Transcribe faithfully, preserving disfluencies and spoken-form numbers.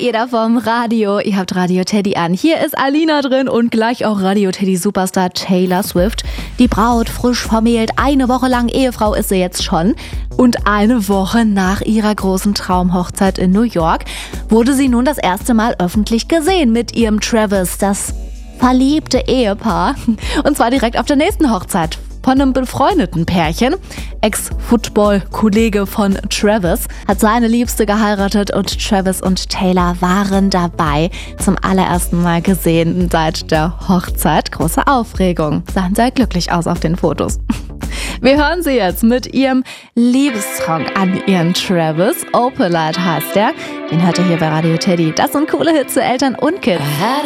ihr da vom Radio. Ihr habt Radio Teddy an. Hier ist Alina drin und gleich auch Radio Teddy Superstar Taylor Swift. Die Braut, frisch vermählt, eine Woche lang Ehefrau ist sie jetzt schon. Und eine Woche nach ihrer großen Traumhochzeit in New York wurde sie nun das erste Mal öffentlich gesehen mit ihrem Travis, das verliebte Ehepaar. Und zwar direkt auf der nächsten Hochzeit von einem befreundeten Pärchen. Ex-Football-Kollege von Travis hat seine Liebste geheiratet und Travis und Taylor waren dabei. Zum allerersten Mal gesehen seit der Hochzeit. Große Aufregung. Sahen sehr glücklich aus auf den Fotos. Wir hören sie jetzt mit ihrem Liebessong an ihren Travis. Opalite heißt der. Den hört ihr hier bei Radio Teddy. Das sind coole Hits für Eltern und Kids.